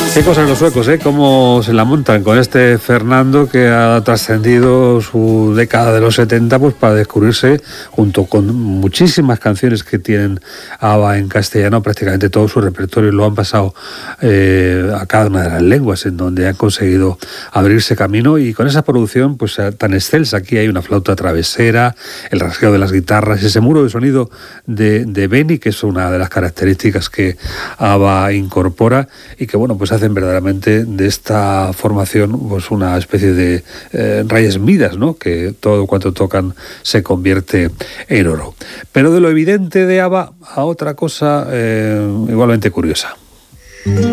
Qué cosas los suecos, ¿eh? Cómo se la montan con este Fernando que ha trascendido su década de los 70 pues para descubrirse junto con muchísimas canciones que tienen ABBA en castellano. Prácticamente todo su repertorio lo han pasado a cada una de las lenguas en donde han conseguido abrirse camino, y con esa producción pues tan excelsa. Aquí hay una flauta travesera, el rasgueo de las guitarras, ese muro de sonido de Benny, que es una de las características que ABBA incorpora y que bueno pues hacen verdaderamente de esta formación pues una especie de rayas midas, ¿no? Que todo cuanto tocan se convierte en oro. Pero de lo evidente de ABBA a otra cosa igualmente curiosa.